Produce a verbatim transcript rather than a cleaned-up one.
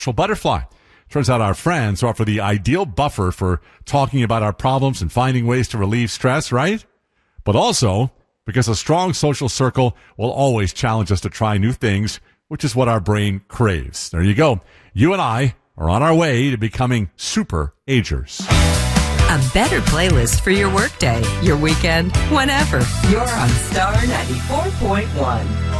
butterfly. Turns out our friends offer the ideal buffer for talking about our problems and finding ways to relieve stress, right? But also because a strong social circle will always challenge us to try new things, which is what our brain craves. There you go. You and I are on our way to becoming super agers. A better playlist for your workday, your weekend, whenever. You're on Star ninety-four point one.